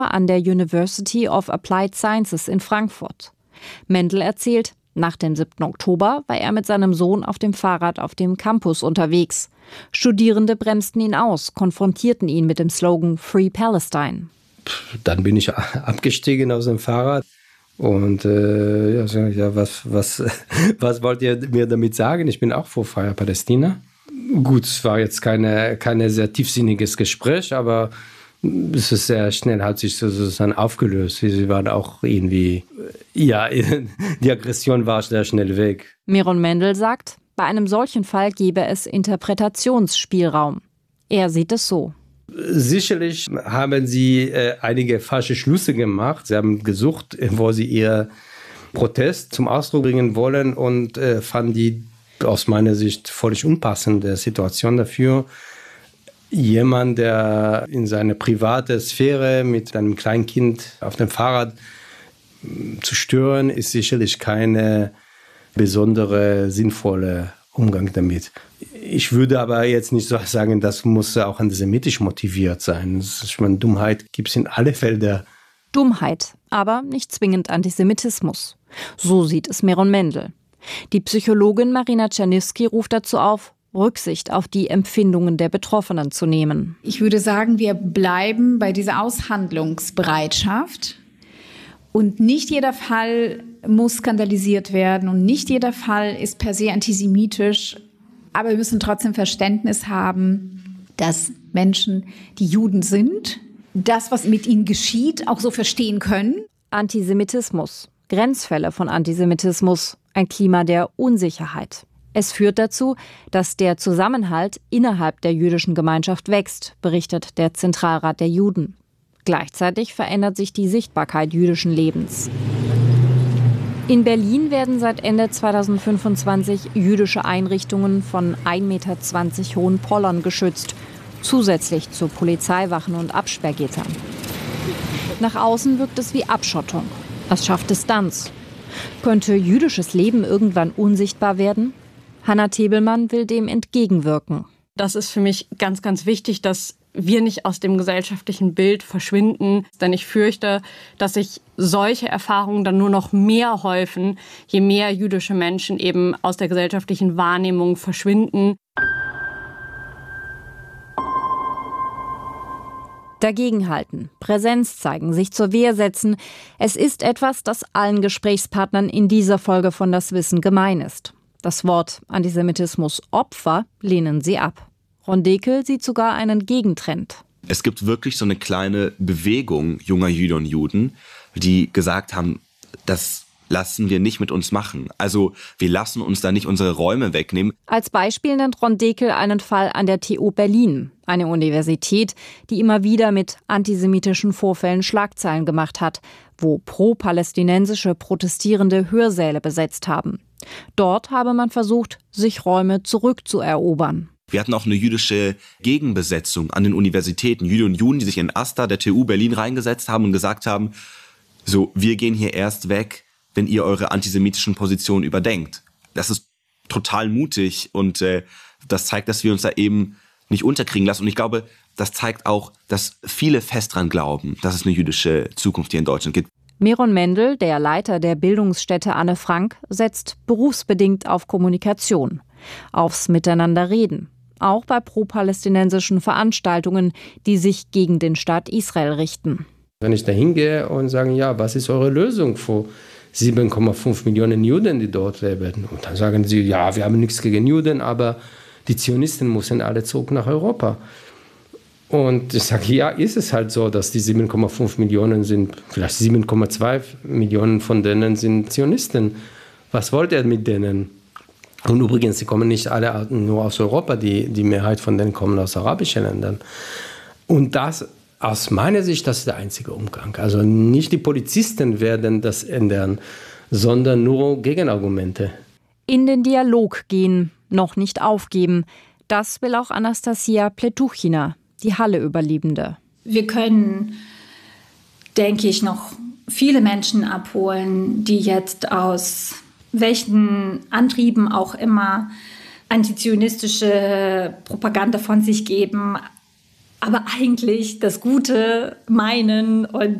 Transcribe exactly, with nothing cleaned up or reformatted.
an der University of Applied Sciences in Frankfurt. Mendel erzählt, nach dem siebten Oktober war er mit seinem Sohn auf dem Fahrrad auf dem Campus unterwegs. Studierende bremsten ihn aus, konfrontierten ihn mit dem Slogan Free Palestine. Dann bin ich abgestiegen aus dem Fahrrad und äh, ja, sag ich, ja, was, was, was wollt ihr mir damit sagen? Ich bin auch für Freie Palästina. Gut, es war jetzt keine, keine sehr tiefsinniges Gespräch, aber es ist sehr schnell, hat sich sozusagen aufgelöst. Sie waren auch irgendwie, ja, die Aggression war sehr schnell weg. Meron Mendel sagt, bei einem solchen Fall gebe es Interpretationsspielraum. Er sieht es so. Sicherlich haben sie äh, einige falsche Schlüsse gemacht. Sie haben gesucht, wo sie ihr Protest zum Ausdruck bringen wollen und äh, fanden die aus meiner Sicht völlig unpassende Situation dafür. Jemand, der in seine private Sphäre mit einem kleinen Kind auf dem Fahrrad zu stören, ist sicherlich keine besondere sinnvolle Umgang damit. Ich würde aber jetzt nicht so sagen, das muss auch antisemitisch motiviert sein. Ich meine, Dummheit gibt es in alle Felder. Dummheit, aber nicht zwingend Antisemitismus. So sieht es Meron Mendel. Die Psychologin Marina Czerniewski ruft dazu auf, Rücksicht auf die Empfindungen der Betroffenen zu nehmen. Ich würde sagen, wir bleiben bei dieser Aushandlungsbereitschaft. Und nicht jeder Fall muss skandalisiert werden und nicht jeder Fall ist per se antisemitisch. Aber wir müssen trotzdem Verständnis haben, dass Menschen, die Juden sind, das, was mit ihnen geschieht, auch so verstehen können. Antisemitismus, Grenzfälle von Antisemitismus, ein Klima der Unsicherheit. Es führt dazu, dass der Zusammenhalt innerhalb der jüdischen Gemeinschaft wächst, berichtet der Zentralrat der Juden. Gleichzeitig verändert sich die Sichtbarkeit jüdischen Lebens. In Berlin werden seit Ende zweitausendfünfundzwanzig jüdische Einrichtungen von ein Meter zwanzig hohen Pollern geschützt, zusätzlich zu Polizeiwachen und Absperrgittern. Nach außen wirkt es wie Abschottung. Es schafft Distanz. Könnte jüdisches Leben irgendwann unsichtbar werden? Hanna Tebelmann will dem entgegenwirken. Das ist für mich ganz, ganz wichtig, dass wir nicht aus dem gesellschaftlichen Bild verschwinden. Denn ich fürchte, dass sich solche Erfahrungen dann nur noch mehr häufen, je mehr jüdische Menschen eben aus der gesellschaftlichen Wahrnehmung verschwinden. Dagegenhalten, Präsenz zeigen, sich zur Wehr setzen. Es ist etwas, das allen Gesprächspartnern in dieser Folge von Das Wissen gemein ist. Das Wort Antisemitismus-Opfer lehnen sie ab. Ron Dekel sieht sogar einen Gegentrend. Es gibt wirklich so eine kleine Bewegung junger Jüdinnen und Juden, die gesagt haben, das lassen wir nicht mit uns machen. Also wir lassen uns da nicht unsere Räume wegnehmen. Als Beispiel nennt Ron Dekel einen Fall an der T U Berlin, eine Universität, die immer wieder mit antisemitischen Vorfällen Schlagzeilen gemacht hat, wo pro-palästinensische Protestierende Hörsäle besetzt haben. Dort habe man versucht, sich Räume zurückzuerobern. Wir hatten auch eine jüdische Gegenbesetzung an den Universitäten. Jüdinnen und Juden, die sich in AStA, der T U Berlin, reingesetzt haben und gesagt haben, so, wir gehen hier erst weg, wenn ihr eure antisemitischen Positionen überdenkt. Das ist total mutig und äh, das zeigt, dass wir uns da eben nicht unterkriegen lassen. Und ich glaube, das zeigt auch, dass viele fest dran glauben, dass es eine jüdische Zukunft hier in Deutschland gibt. Meron Mendel, der Leiter der Bildungsstätte Anne Frank, setzt berufsbedingt auf Kommunikation, aufs Miteinanderreden. Auch bei pro-palästinensischen Veranstaltungen, die sich gegen den Staat Israel richten. Wenn ich da hingehe und sage, ja, was ist eure Lösung für sieben Komma fünf Millionen Juden, die dort leben? Und dann sagen sie, ja, wir haben nichts gegen Juden, aber die Zionisten müssen alle zurück nach Europa. Und ich sage, ja, ist es halt so, dass die sieben Komma fünf Millionen sind, vielleicht sieben Komma zwei Millionen von denen sind Zionisten. Was wollt ihr mit denen? Und übrigens, sie kommen nicht alle nur aus Europa, die, die Mehrheit von denen kommen aus arabischen Ländern. Und das, aus meiner Sicht, das ist der einzige Umgang. Also nicht die Polizisten werden das ändern, sondern nur Gegenargumente. In den Dialog gehen, noch nicht aufgeben. Das will auch Anastasia Pletuchina, die Halle-Überlebende. Wir können, denke ich, noch viele Menschen abholen, die jetzt aus welchen Antrieben auch immer antizionistische Propaganda von sich geben. aber eigentlich das Gute meinen und